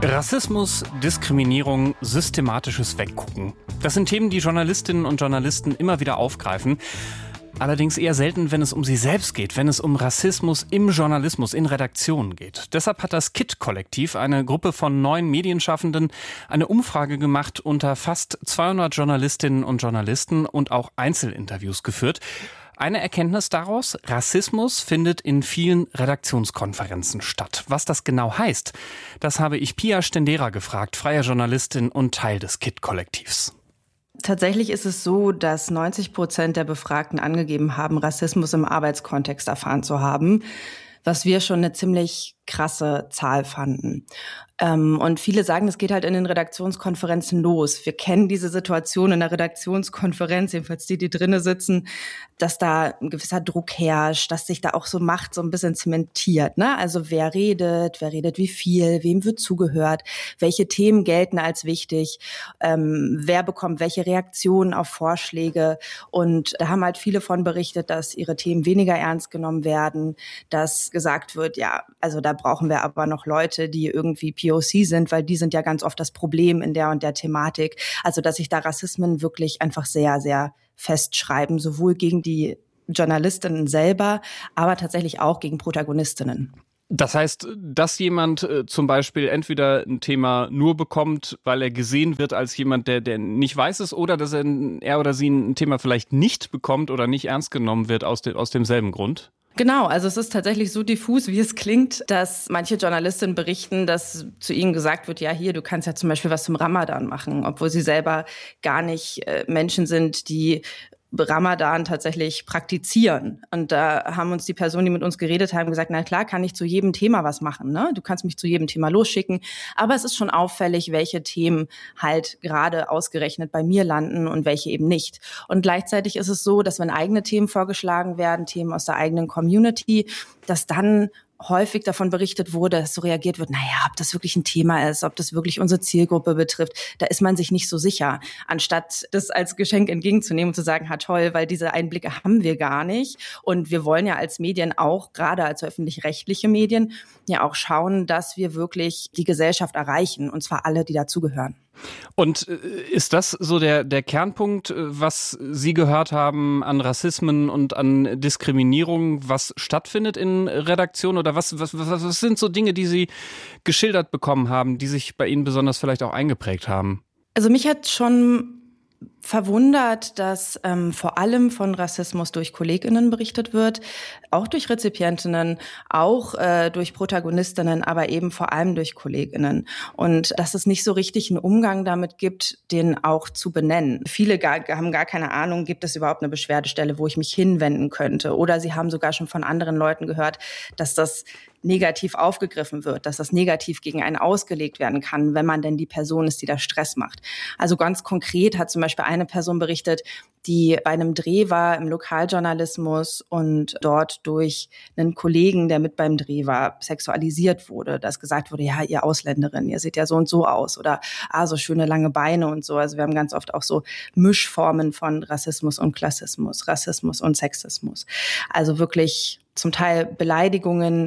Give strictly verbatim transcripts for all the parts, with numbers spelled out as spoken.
Rassismus, Diskriminierung, systematisches Weggucken. Das sind Themen, die Journalistinnen und Journalisten immer wieder aufgreifen. Allerdings eher selten, wenn es um sie selbst geht, wenn es um Rassismus im Journalismus, in Redaktionen geht. Deshalb hat das K I T-Kollektiv, eine Gruppe von neun Medienschaffenden, eine Umfrage gemacht, unter fast zweihundert Journalistinnen und Journalisten und auch Einzelinterviews geführt. Eine Erkenntnis daraus: Rassismus findet in vielen Redaktionskonferenzen statt. Was das genau heißt, das habe ich Pia Stendera gefragt, freie Journalistin und Teil des K I T-Kollektivs. Tatsächlich ist es so, dass neunzig Prozent der Befragten angegeben haben, Rassismus im Arbeitskontext erfahren zu haben, was wir schon eine ziemlich krasse Zahl fanden. Ähm, und viele sagen, das geht halt in den Redaktionskonferenzen los. Wir kennen diese Situation in der Redaktionskonferenz, jedenfalls die, die drinnen sitzen, dass da ein gewisser Druck herrscht, dass sich da auch so Macht so ein bisschen zementiert, ne? Also wer redet, wer redet wie viel, wem wird zugehört, welche Themen gelten als wichtig, ähm, wer bekommt welche Reaktionen auf Vorschläge. Und da haben halt viele von berichtet, dass ihre Themen weniger ernst genommen werden, dass gesagt wird, ja, also da brauchen wir aber noch Leute, die irgendwie P O C sind, weil die sind ja ganz oft das Problem in der und der Thematik. Also dass sich da Rassismen wirklich einfach sehr, sehr festschreiben, sowohl gegen die Journalistinnen selber, aber tatsächlich auch gegen Protagonistinnen. Das heißt, dass jemand äh, zum Beispiel entweder ein Thema nur bekommt, weil er gesehen wird als jemand, der, der nicht weiß ist, oder dass er, er oder sie ein Thema vielleicht nicht bekommt oder nicht ernst genommen wird aus, de, aus demselben Grund? Genau, also es ist tatsächlich so diffus, wie es klingt, dass manche Journalistinnen berichten, dass zu ihnen gesagt wird, ja hier, du kannst ja zum Beispiel was zum Ramadan machen, obwohl sie selber gar nicht äh, Menschen sind, die Ramadan tatsächlich praktizieren. Und da haben uns die Personen, die mit uns geredet haben, gesagt, na klar, kann ich zu jedem Thema was machen, ne? Du kannst mich zu jedem Thema losschicken. Aber es ist schon auffällig, welche Themen halt gerade ausgerechnet bei mir landen und welche eben nicht. Und gleichzeitig ist es so, dass wenn eigene Themen vorgeschlagen werden, Themen aus der eigenen Community, dass dann häufig davon berichtet wurde, dass so reagiert wird, naja, ob das wirklich ein Thema ist, ob das wirklich unsere Zielgruppe betrifft, da ist man sich nicht so sicher. Anstatt das als Geschenk entgegenzunehmen und zu sagen, ha toll, weil diese Einblicke haben wir gar nicht. Und wir wollen ja als Medien auch, gerade als öffentlich-rechtliche Medien, ja auch schauen, dass wir wirklich die Gesellschaft erreichen, und zwar alle, die dazugehören. Und ist das so der, der Kernpunkt, was Sie gehört haben an Rassismen und an Diskriminierung, was stattfindet in Redaktionen? Oder was, was, was, was sind so Dinge, die Sie geschildert bekommen haben, die sich bei Ihnen besonders vielleicht auch eingeprägt haben? Also mich hat schon verwundert, dass ähm, vor allem von Rassismus durch KollegInnen berichtet wird, auch durch Rezipientinnen, auch äh, durch Protagonistinnen, aber eben vor allem durch KollegInnen. Und dass es nicht so richtig einen Umgang damit gibt, den auch zu benennen. Viele gar, haben gar keine Ahnung, gibt es überhaupt eine Beschwerdestelle, wo ich mich hinwenden könnte? Oder sie haben sogar schon von anderen Leuten gehört, dass das negativ aufgegriffen wird, dass das negativ gegen einen ausgelegt werden kann, wenn man denn die Person ist, die da Stress macht. Also ganz konkret hat zum Beispiel eine Person berichtet, die bei einem Dreh war im Lokaljournalismus und dort durch einen Kollegen, der mit beim Dreh war, sexualisiert wurde, dass gesagt wurde, ja, ihr Ausländerin, ihr seht ja so und so aus, oder ah, so schöne lange Beine und so. Also wir haben ganz oft auch so Mischformen von Rassismus und Klassismus, Rassismus und Sexismus. Also wirklich zum Teil Beleidigungen,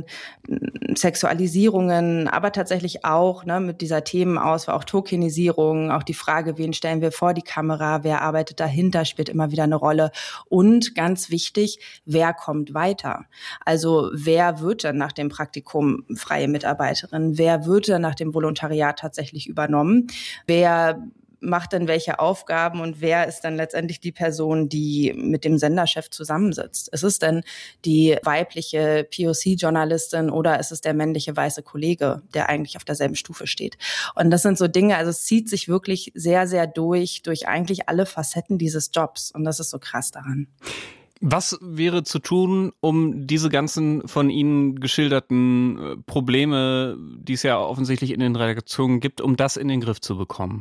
Sexualisierungen, aber tatsächlich auch ne, mit dieser Themenauswahl, auch Tokenisierung, auch die Frage, wen stellen wir vor die Kamera, wer arbeitet dahinter, spielt immer wieder eine Rolle. Und ganz wichtig, wer kommt weiter? Also wer wird dann nach dem Praktikum freie Mitarbeiterin? Wer wird dann nach dem Volontariat tatsächlich übernommen? Wer macht dann welche Aufgaben und wer ist dann letztendlich die Person, die mit dem Senderchef zusammensitzt? Ist es denn die weibliche P O C-Journalistin oder ist es der männliche weiße Kollege, der eigentlich auf derselben Stufe steht? Und das sind so Dinge, also es zieht sich wirklich sehr, sehr durch, durch eigentlich alle Facetten dieses Jobs. Und das ist so krass daran. Was wäre zu tun, um diese ganzen von Ihnen geschilderten Probleme, die es ja offensichtlich in den Redaktionen gibt, um das in den Griff zu bekommen?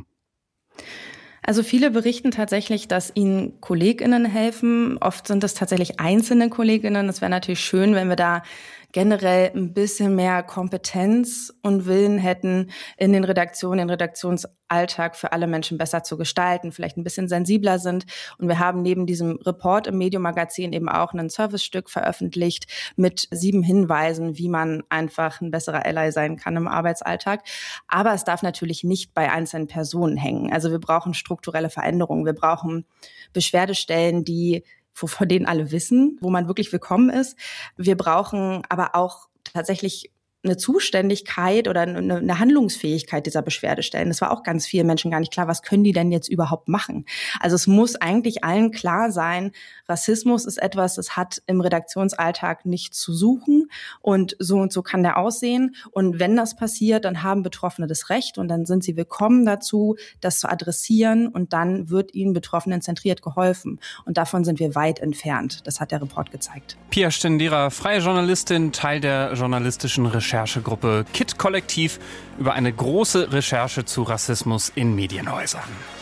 Also viele berichten tatsächlich, dass ihnen KollegInnen helfen. Oft sind es tatsächlich einzelne KollegInnen. Es wäre natürlich schön, wenn wir da generell ein bisschen mehr Kompetenz und Willen hätten, in den Redaktionen, den Redaktionsalltag für alle Menschen besser zu gestalten, vielleicht ein bisschen sensibler sind. Und wir haben neben diesem Report im Medium-Magazin eben auch ein Servicestück veröffentlicht mit sieben Hinweisen, wie man einfach ein besserer Ally sein kann im Arbeitsalltag. Aber es darf natürlich nicht bei einzelnen Personen hängen. Also wir brauchen strukturelle Veränderungen. Wir brauchen Beschwerdestellen, die von denen alle wissen, wo man wirklich willkommen ist. Wir brauchen aber auch tatsächlich eine Zuständigkeit oder eine, eine Handlungsfähigkeit dieser Beschwerdestellen. Das war auch ganz vielen Menschen gar nicht klar, was können die denn jetzt überhaupt machen? Also es muss eigentlich allen klar sein, Rassismus ist etwas, das hat im Redaktionsalltag nichts zu suchen und so und so kann der aussehen. Und wenn das passiert, dann haben Betroffene das Recht und dann sind sie willkommen dazu, das zu adressieren und dann wird ihnen Betroffenen zentriert geholfen. Und davon sind wir weit entfernt. Das hat der Report gezeigt. Pia Stendera, freie Journalistin, Teil der journalistischen Recherche. Recherchegruppe K I T Kollektiv über eine große Recherche zu Rassismus in Medienhäusern.